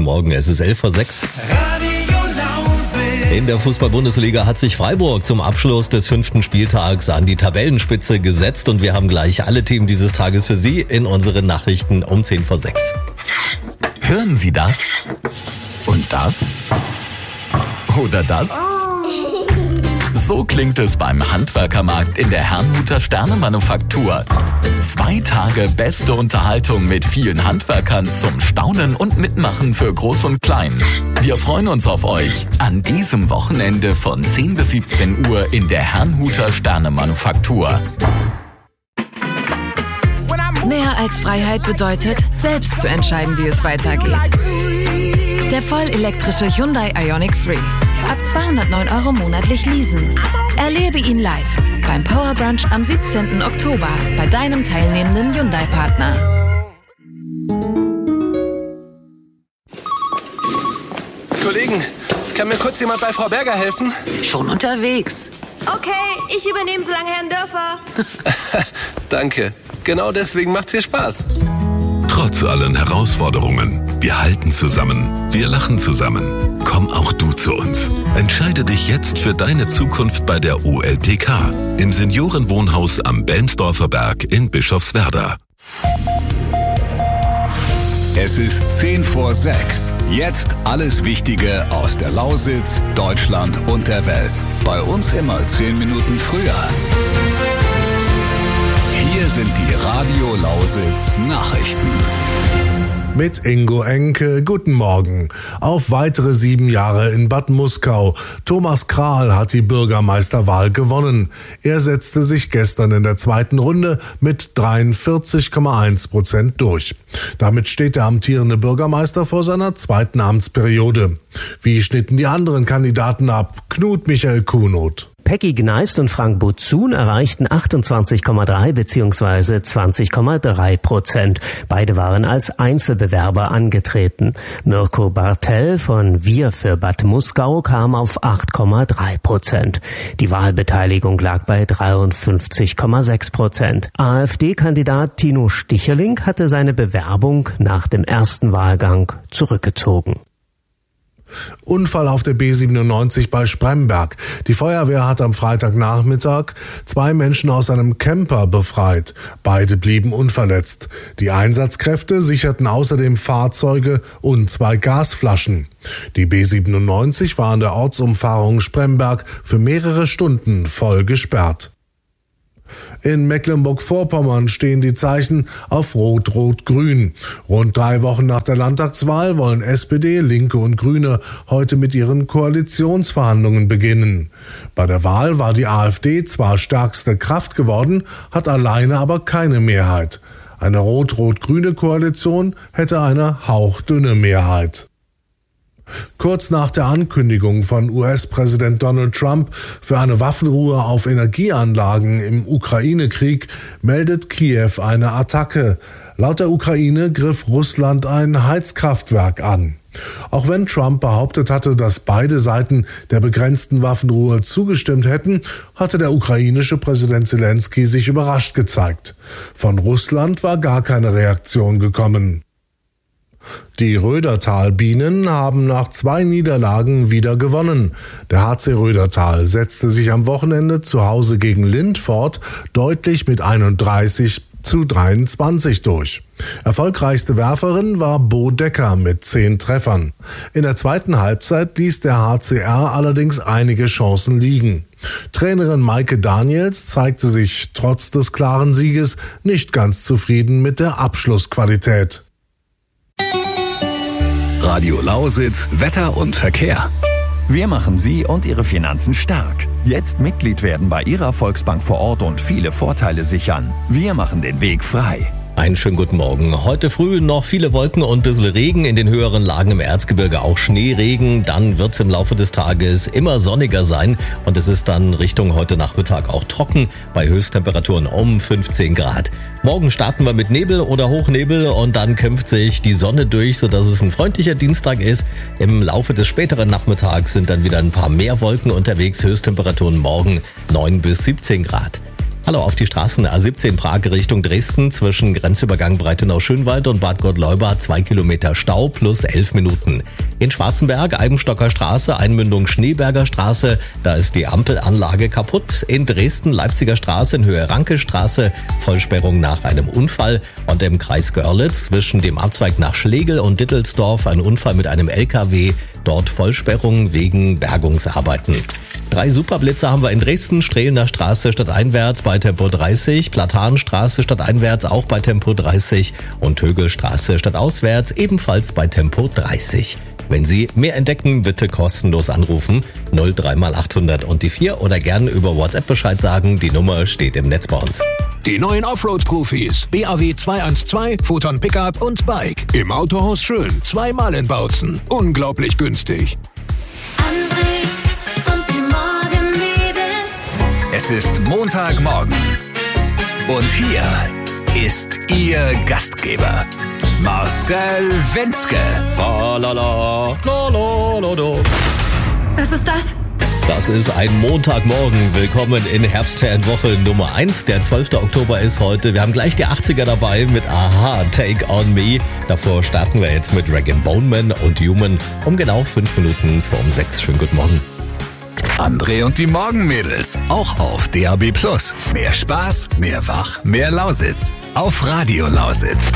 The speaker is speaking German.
Guten Morgen, es ist 11:06 In der Fußball-Bundesliga hat sich Freiburg zum Abschluss des 5. Spieltags an die Tabellenspitze gesetzt und wir haben gleich alle Themen dieses Tages für Sie in unseren Nachrichten um 5:10. Hören Sie das? Und das? Oder das? So klingt es beim Handwerkermarkt in der Herrnhuter Sternemanufaktur. 2 Tage beste Unterhaltung mit vielen Handwerkern zum Staunen und Mitmachen für Groß und Klein. Wir freuen uns auf euch an diesem Wochenende von 10 bis 17 Uhr in der Herrnhuter Sternemanufaktur. Mehr als Freiheit bedeutet, selbst zu entscheiden, wie es weitergeht. Der vollelektrische Hyundai Ioniq 3. Ab 209 € monatlich leasen. Erlebe ihn live beim Power Brunch am 17. Oktober bei deinem teilnehmenden Hyundai-Partner. Kollegen, kann mir kurz jemand bei Frau Berger helfen? Schon unterwegs. Okay, ich übernehme so lange Herrn Dörfer. Danke. Genau deswegen macht's hier Spaß. Trotz allen Herausforderungen, wir halten zusammen, wir lachen zusammen. Komm auch du zu uns. Entscheide dich jetzt für deine Zukunft bei der OLPK im Seniorenwohnhaus am Belmsdorfer Berg in Bischofswerda. Es ist 5:10. Jetzt alles Wichtige aus der Lausitz, Deutschland und der Welt. Bei uns immer 10 Minuten früher. Hier sind die Radio Lausitz Nachrichten. Mit Ingo Enke, guten Morgen. Auf weitere 7 Jahre in Bad Muskau. Thomas Krahl hat die Bürgermeisterwahl gewonnen. Er setzte sich gestern in der 2. Runde mit 43,1% durch. Damit steht der amtierende Bürgermeister vor seiner 2. Amtsperiode. Wie schnitten die anderen Kandidaten ab? Knut Michael Kuhnot. Peggy Gneist und Frank Buzun erreichten 28,3 bzw. 20,3%. Beide waren als Einzelbewerber angetreten. Mirko Bartell von Wir für Bad Muskau kam auf 8,3%. Die Wahlbeteiligung lag bei 53,6%. AfD-Kandidat Tino Sticherling hatte seine Bewerbung nach dem ersten Wahlgang zurückgezogen. Unfall auf der B97 bei Spremberg. Die Feuerwehr hat am Freitagnachmittag 2 Menschen aus einem Camper befreit. Beide blieben unverletzt. Die Einsatzkräfte sicherten außerdem Fahrzeuge und 2 Gasflaschen. Die B97 war an der Ortsumfahrung Spremberg für mehrere Stunden voll gesperrt. In Mecklenburg-Vorpommern stehen die Zeichen auf Rot-Rot-Grün. Rund 3 Wochen nach der Landtagswahl wollen SPD, Linke und Grüne heute mit ihren Koalitionsverhandlungen beginnen. Bei der Wahl war die AfD zwar stärkste Kraft geworden, hat alleine aber keine Mehrheit. Eine rot-rot-grüne Koalition hätte eine hauchdünne Mehrheit. Kurz nach der Ankündigung von US-Präsident Donald Trump für eine Waffenruhe auf Energieanlagen im Ukraine-Krieg meldet Kiew eine Attacke. Laut der Ukraine griff Russland ein Heizkraftwerk an. Auch wenn Trump behauptet hatte, dass beide Seiten der begrenzten Waffenruhe zugestimmt hätten, hatte der ukrainische Präsident Zelensky sich überrascht gezeigt. Von Russland war gar keine Reaktion gekommen. Die Rödertal-Bienen haben nach 2 Niederlagen wieder gewonnen. Der HC Rödertal setzte sich am Wochenende zu Hause gegen Lindfort deutlich mit 31:23 durch. Erfolgreichste Werferin war Bo Decker mit 10 Treffern. In der 2. Halbzeit ließ der HCR allerdings einige Chancen liegen. Trainerin Maike Daniels zeigte sich trotz des klaren Sieges nicht ganz zufrieden mit der Abschlussqualität. Radio Lausitz, Wetter und Verkehr. Wir machen Sie und Ihre Finanzen stark. Jetzt Mitglied werden bei Ihrer Volksbank vor Ort und viele Vorteile sichern. Wir machen den Weg frei. Einen schönen guten Morgen. Heute früh noch viele Wolken und ein bisschen Regen, in den höheren Lagen im Erzgebirge auch Schneeregen. Dann wird es im Laufe des Tages immer sonniger sein und es ist dann Richtung heute Nachmittag auch trocken bei Höchsttemperaturen um 15 Grad. Morgen starten wir mit Nebel oder Hochnebel und dann kämpft sich die Sonne durch, sodass es ein freundlicher Dienstag ist. Im Laufe des späteren Nachmittags sind dann wieder ein paar mehr Wolken unterwegs. Höchsttemperaturen morgen 9 bis 17 Grad. Hallo auf die Straßen A17 Prag Richtung Dresden zwischen Grenzübergang Breitenau-Schönwald und Bad Gott-Leubach 2 Kilometer Stau plus 11 Minuten. In Schwarzenberg Eibenstocker Straße, Einmündung Schneeberger Straße, da ist die Ampelanlage kaputt. In Dresden Leipziger Straße in Höhe Rankestraße, Vollsperrung nach einem Unfall. Und im Kreis Görlitz zwischen dem Abzweig nach Schlegel und Dittelsdorf ein Unfall mit einem LKW, dort Vollsperrung wegen Bergungsarbeiten. 3 Superblitzer haben wir in Dresden, Strehlener Straße stadteinwärts bei Tempo 30, Platanstraße stadteinwärts auch bei Tempo 30 und Högelstraße stadtauswärts ebenfalls bei Tempo 30. Wenn Sie mehr entdecken, bitte kostenlos anrufen 03 mal 800 und die 4 oder gerne über WhatsApp Bescheid sagen, die Nummer steht im Netz bei uns. Die neuen Offroad-Profis. BAW 212, Photon Pickup und Bike. Im Autohaus Schön. 2-mal in Bautzen. Unglaublich günstig. André und die Morgenmädels. Es ist Montagmorgen. Und hier ist Ihr Gastgeber, Marcel Wenzke. Was ist das? Das ist ein Montagmorgen. Willkommen in Herbstferienwoche Nummer 1. Der 12. Oktober ist heute. Wir haben gleich die 80er dabei mit Aha, Take On Me. Davor starten wir jetzt mit Rag & Bone Man und Human um genau 5 Minuten vor 6. Schönen guten Morgen. André und die Morgenmädels, auch auf DAB+. Mehr Spaß, mehr Wach, mehr Lausitz. Auf Radio Lausitz.